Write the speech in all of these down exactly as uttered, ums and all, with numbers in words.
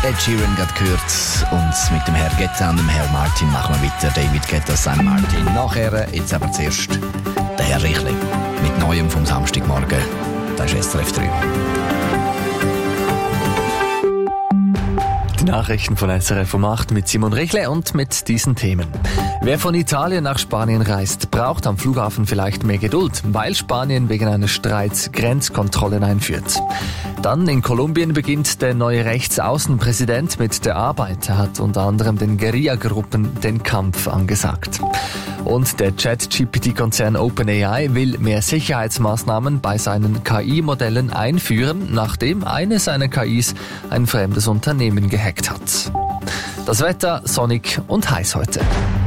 Ed Sheeran gerade gehört und mit dem Herr Guetta und dem Herr Martin machen wir weiter. David Guetta, San Martin. Nachher, jetzt aber zuerst der Herr Richli mit Neuem vom Samstagmorgen. Das ist S R F drei. Die Nachrichten von S R F um acht mit Simon Richle und mit diesen Themen. Wer von Italien nach Spanien reist, braucht am Flughafen vielleicht mehr Geduld, weil Spanien wegen eines Streits Grenzkontrollen einführt. Dann in Kolumbien beginnt der neue Rechtsaußenpräsident mit der Arbeit. Er hat unter anderem den Guerilla-Gruppen den Kampf angesagt. Und der Chat-G P T-Konzern OpenAI will mehr Sicherheitsmaßnahmen bei seinen K I-Modellen einführen, nachdem eine seiner K Is ein fremdes Unternehmen gehackt hat. Das Wetter sonnig und heiß heute.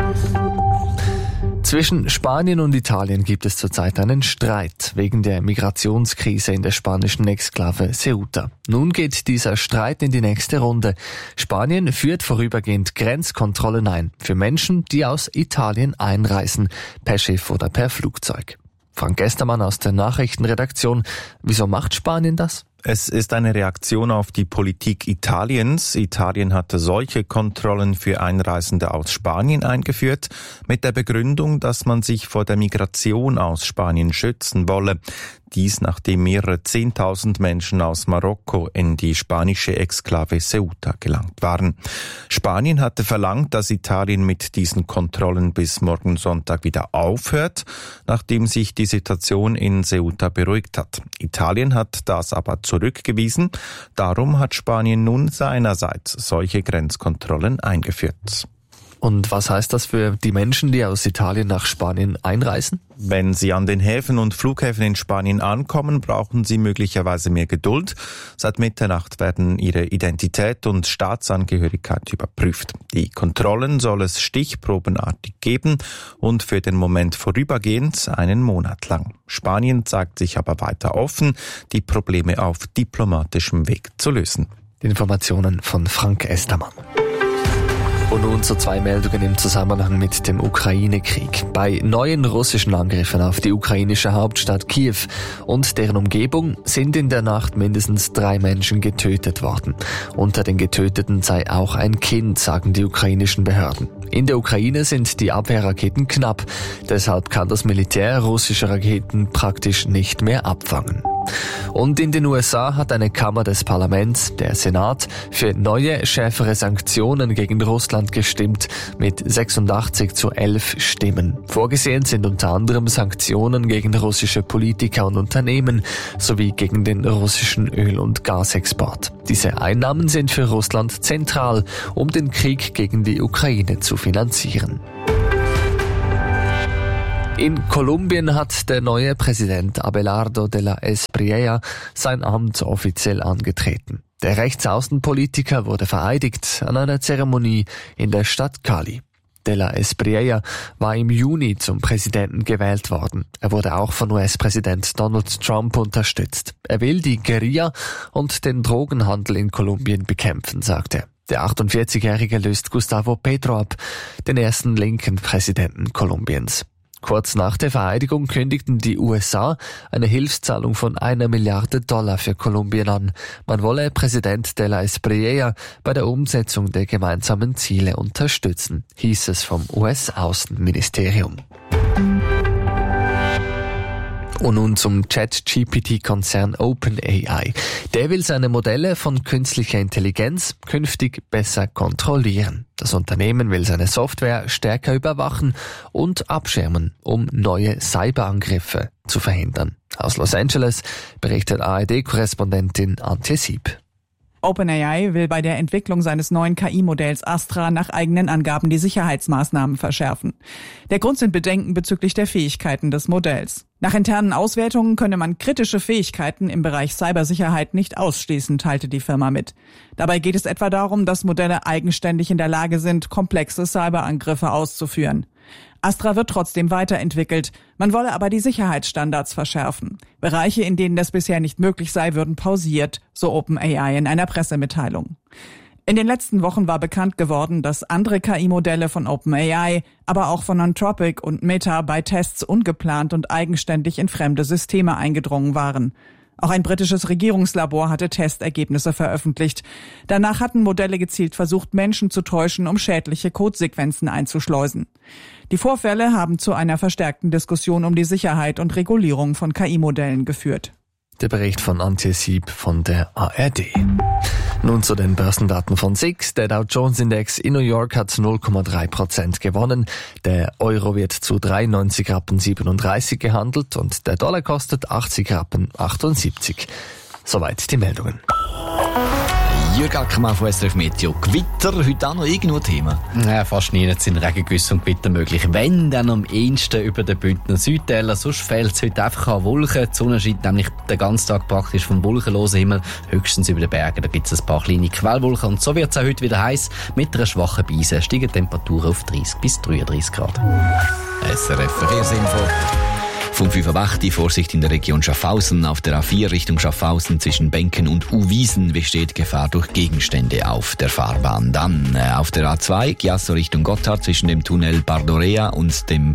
Zwischen Spanien und Italien gibt es zurzeit einen Streit wegen der Migrationskrise in der spanischen Exklave Ceuta. Nun geht dieser Streit in die nächste Runde. Spanien führt vorübergehend Grenzkontrollen ein für Menschen, die aus Italien einreisen, per Schiff oder per Flugzeug. Frank Gestermann aus der Nachrichtenredaktion. Wieso macht Spanien das? Es ist eine Reaktion auf die Politik Italiens. Italien hatte solche Kontrollen für Einreisende aus Spanien eingeführt, mit der Begründung, dass man sich vor der Migration aus Spanien schützen wolle. Dies, nachdem mehrere Zehntausend Menschen aus Marokko in die spanische Exklave Ceuta gelangt waren. Spanien hatte verlangt, dass Italien mit diesen Kontrollen bis morgen Sonntag wieder aufhört, nachdem sich die Situation in Ceuta beruhigt hat. Italien hat das aber zurückgewiesen. Darum hat Spanien nun seinerseits solche Grenzkontrollen eingeführt. Und was heißt das für die Menschen, die aus Italien nach Spanien einreisen? Wenn sie an den Häfen und Flughäfen in Spanien ankommen, brauchen sie möglicherweise mehr Geduld. Seit Mitternacht werden ihre Identität und Staatsangehörigkeit überprüft. Die Kontrollen soll es stichprobenartig geben und für den Moment vorübergehend einen Monat lang. Spanien zeigt sich aber weiter offen, die Probleme auf diplomatischem Weg zu lösen. Die Informationen von Frank Estermann. Und nun zu zwei Meldungen im Zusammenhang mit dem Ukraine-Krieg. Bei neuen russischen Angriffen auf die ukrainische Hauptstadt Kiew und deren Umgebung sind in der Nacht mindestens drei Menschen getötet worden. Unter den Getöteten sei auch ein Kind, sagen die ukrainischen Behörden. In der Ukraine sind die Abwehrraketen knapp, deshalb kann das Militär russische Raketen praktisch nicht mehr abfangen. Und in den U S A hat eine Kammer des Parlaments, der Senat, für neue, schärfere Sanktionen gegen Russland gestimmt, mit sechsundachtzig zu elf Stimmen. Vorgesehen sind unter anderem Sanktionen gegen russische Politiker und Unternehmen sowie gegen den russischen Öl- und Gasexport. Diese Einnahmen sind für Russland zentral, um den Krieg gegen die Ukraine zu finanzieren. In Kolumbien hat der neue Präsident Abelardo de la Espriella sein Amt offiziell angetreten. Der Rechtsaußenpolitiker wurde vereidigt an einer Zeremonie in der Stadt Cali. De la Espriella war im Juni zum Präsidenten gewählt worden. Er wurde auch von U S-Präsident Donald Trump unterstützt. Er will die Guerilla und den Drogenhandel in Kolumbien bekämpfen, sagt er. Der achtundvierzigjährige löst Gustavo Petro ab, den ersten linken Präsidenten Kolumbiens. Kurz nach der Vereidigung kündigten die U S A eine Hilfszahlung von einer Milliarde Dollar für Kolumbien an. Man wolle Präsident de la Espriella bei der Umsetzung der gemeinsamen Ziele unterstützen, hieß es vom U S-Außenministerium. Und nun zum Chat-G P T-Konzern OpenAI. Der will seine Modelle von künstlicher Intelligenz künftig besser kontrollieren. Das Unternehmen will seine Software stärker überwachen und abschirmen, um neue Cyberangriffe zu verhindern. Aus Los Angeles berichtet A R D-Korrespondentin Antje Sieb. OpenAI will bei der Entwicklung seines neuen K I-Modells Astra nach eigenen Angaben die Sicherheitsmaßnahmen verschärfen. Der Grund sind Bedenken bezüglich der Fähigkeiten des Modells. Nach internen Auswertungen könne man kritische Fähigkeiten im Bereich Cybersicherheit nicht ausschließen, teilte die Firma mit. Dabei geht es etwa darum, dass Modelle eigenständig in der Lage sind, komplexe Cyberangriffe auszuführen. Astra wird trotzdem weiterentwickelt. Man wolle aber die Sicherheitsstandards verschärfen. Bereiche, in denen das bisher nicht möglich sei, würden pausiert, so OpenAI in einer Pressemitteilung. In den letzten Wochen war bekannt geworden, dass andere K I-Modelle von OpenAI, aber auch von Anthropic und Meta bei Tests ungeplant und eigenständig in fremde Systeme eingedrungen waren. Auch ein britisches Regierungslabor hatte Testergebnisse veröffentlicht. Danach hatten Modelle gezielt versucht, Menschen zu täuschen, um schädliche Codesequenzen einzuschleusen. Die Vorfälle haben zu einer verstärkten Diskussion um die Sicherheit und Regulierung von K I-Modellen geführt. Der Bericht von Antje Sieb von der A R D. Nun zu den Börsendaten von S I X. Der Dow Jones Index in New York hat null Komma drei Prozent gewonnen. Der Euro wird zu dreiundneunzig Rappen siebenunddreißig gehandelt und der Dollar kostet achtzig Rappen achtundsiebzig. Soweit die Meldungen. Jürg Ackermann von S R F Meteo. Gewitter, heute auch noch irgendwo Thema? Ja, fast nie sind Regengüsse und Gewitter möglich. Wenn, dann am ehesten über den Bündner Südtäler. Sonst fällt es heute einfach an Wolken. Die Sonne scheint nämlich den ganzen Tag praktisch vom wolkenlosen Himmel. Höchstens über den Bergen, da gibt es ein paar kleine Quellwolken. Und so wird es auch heute wieder heiß. Mit einer schwachen Brise steigen Temperaturen auf dreißig bis dreiunddreißig Grad. S R F Verkehrsinfo. Vom fünf Uhr acht, die Vorsicht in der Region Schaffhausen. Auf der A vier Richtung Schaffhausen zwischen Benken und Uwiesen besteht Gefahr durch Gegenstände auf der Fahrbahn. Dann äh, auf der A zwei, Chiasso Richtung Gotthard zwischen dem Tunnel Pardorea und dem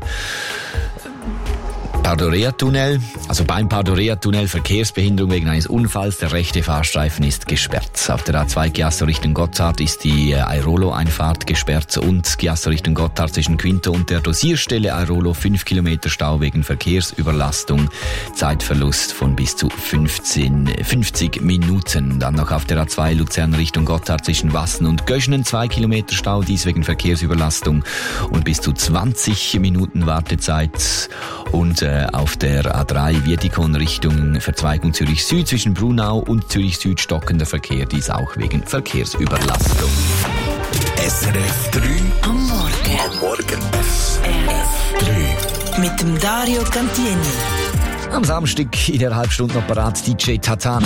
Pardorea-Tunnel, also beim Pardorea-Tunnel Verkehrsbehinderung wegen eines Unfalls. Der rechte Fahrstreifen ist gesperrt. Auf der A zwei Chiasso Richtung Gotthard ist die Airolo-Einfahrt gesperrt und Chiasso Richtung Gotthard zwischen Quinto und der Dosierstelle Airolo fünf Kilometer Stau wegen Verkehrsüberlastung. Zeitverlust von bis zu fünfzehn, fünfzig Minuten. Dann noch auf der A zwei Luzern Richtung Gotthard zwischen Wassen und Göschenen zwei Kilometer Stau, dies wegen Verkehrsüberlastung und bis zu zwanzig Minuten Wartezeit. Und äh, auf der A drei Wiedikon Richtung Verzweigung Zürich Süd zwischen Brunau und Zürich Süd stockender Verkehr, dies auch wegen Verkehrsüberlastung. S R F drei am Morgen. Am Morgen. S R F drei. Mit dem Dario Cantieni. Am Samstag in der Halbstunde noch parat D J Tatana.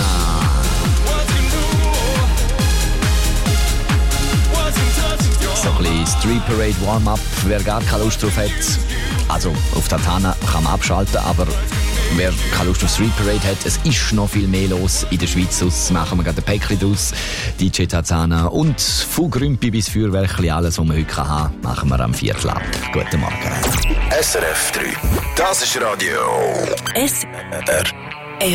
So ein bisschen Street Parade Warm-Up, wer gar keine Lust drauf hat. Also auf Tatana kann man abschalten, aber wer keine Lust auf Street Parade hat, es ist noch viel mehr los in der Schweiz. Sonst machen wir gerade ein Päckchen draus. D J Tatana und von Grümpi bis Feuerwerkli, alles, was wir heute haben, machen wir am Viertel ab. Guten Morgen. S R F drei. Das ist Radio S R